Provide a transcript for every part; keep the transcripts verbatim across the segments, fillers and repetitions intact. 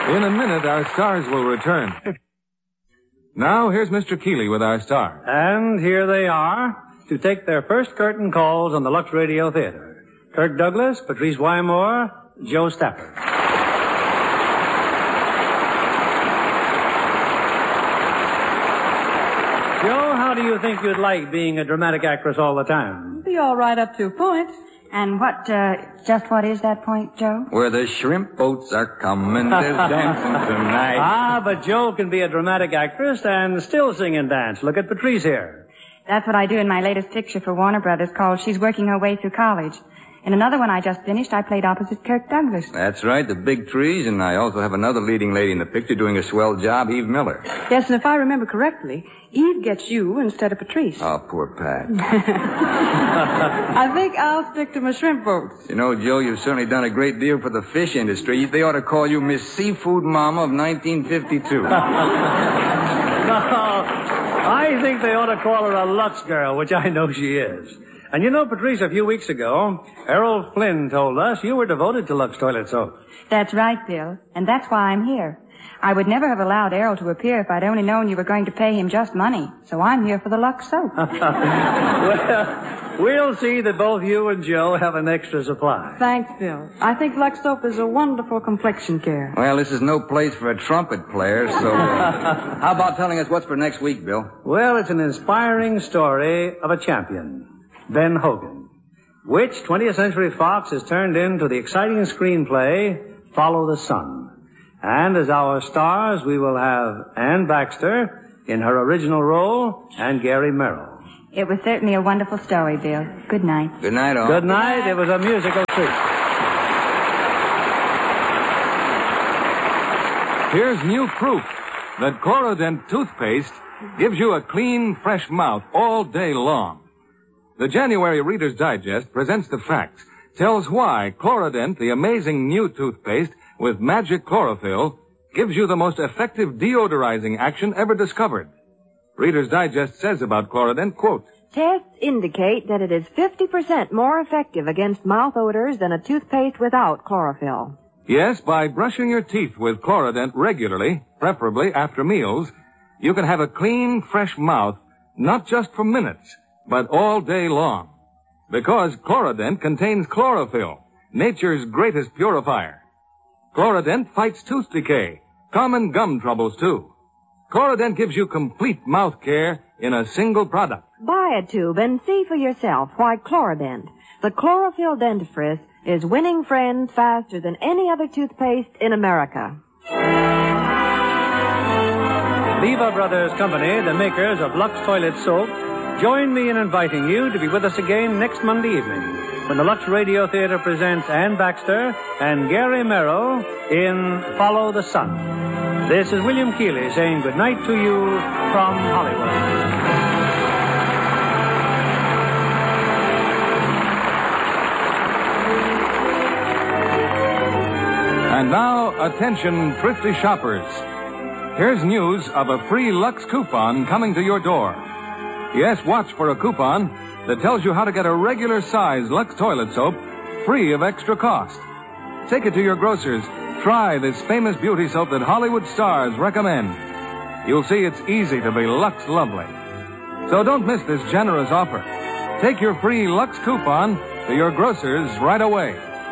In a minute, our stars will return. Now, here's Mister Keeley with our stars. And here they are to take their first curtain calls on the Lux Radio Theater. Kirk Douglas, Patrice Wymore, Joe Stafford. Joe, how do you think you'd like being a dramatic actress all the time? Be all right up to a point. And what, uh, just what is that point, Joe? Where the shrimp boats are coming, there's dancing tonight. Ah, but Joe can be a dramatic actress and still sing and dance. Look at Patrice here. That's what I do in my latest picture for Warner Brothers called She's Working Her Way Through College. In another one I just finished, I played opposite Kirk Douglas. That's right, the big trees, and I also have another leading lady in the picture doing a swell job, Eve Miller. Yes, and if I remember correctly, Eve gets you instead of Patrice. Oh, poor Pat. I think I'll stick to my shrimp boats. You know, Joe, you've certainly done a great deal for the fish industry. They ought to call you Miss Seafood Mama of nineteen fifty-two. No, I think they ought to call her a Lux girl, which I know she is. And you know, Patrice, a few weeks ago, Errol Flynn told us you were devoted to Lux toilet soap. That's right, Bill. And that's why I'm here. I would never have allowed Errol to appear if I'd only known you were going to pay him just money. So I'm here for the Lux soap. Well, we'll see that both you and Joe have an extra supply. Thanks, Bill. I think Lux soap is a wonderful complexion care. Well, this is no place for a trumpet player, so... Uh, how about telling us what's for next week, Bill? Well, it's an inspiring story of a champion. Ben Hogan, which twentieth Century Fox has turned into the exciting screenplay, Follow the Sun. And as our stars, we will have Ann Baxter in her original role and Gary Merrill. It was certainly a wonderful story, Bill. Good night. Good night, all. Good night. It was a musical treat. Here's new proof that Chlorodent toothpaste gives you a clean, fresh mouth all day long. The January Reader's Digest presents the facts, tells why Chlorodent, the amazing new toothpaste with magic chlorophyll, gives you the most effective deodorizing action ever discovered. Reader's Digest says about Chlorodent, quote, Tests indicate that it is fifty percent more effective against mouth odors than a toothpaste without chlorophyll. Yes, by brushing your teeth with Chlorodent regularly, preferably after meals, you can have a clean, fresh mouth, not just for minutes, but all day long. Because Chlorodent contains chlorophyll, nature's greatest purifier. Chlorodent fights tooth decay, common gum troubles too. Chlorodent gives you complete mouth care in a single product. Buy a tube and see for yourself why Chlorodent, the chlorophyll dentifrice, is winning friends faster than any other toothpaste in America. Lever Brothers Company, the makers of Lux Toilet Soap, join me in inviting you to be with us again next Monday evening when the Lux Radio Theater presents Ann Baxter and Gary Merrill in Follow the Sun. This is William Keeley saying good night to you from Hollywood. And now, attention, thrifty shoppers. Here's news of a free Lux coupon coming to your door. Yes, watch for a coupon that tells you how to get a regular size Lux toilet soap free of extra cost. Take it to your grocer's. Try this famous beauty soap that Hollywood stars recommend. You'll see it's easy to be Lux lovely. So don't miss this generous offer. Take your free Lux coupon to your grocer's right away.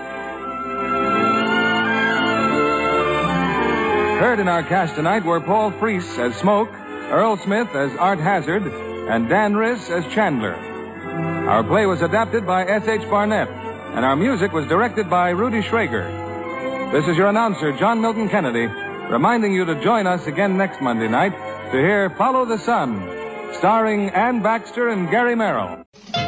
Heard in our cast tonight were Paul Freese as Smoke, Earl Smith as Art Hazard, and Dan Riss as Chandler. Our play was adapted by S H Barnett, and our music was directed by Rudy Schrager. This is your announcer, John Milton Kennedy, reminding you to join us again next Monday night to hear Follow the Sun, starring Ann Baxter and Gary Merrill.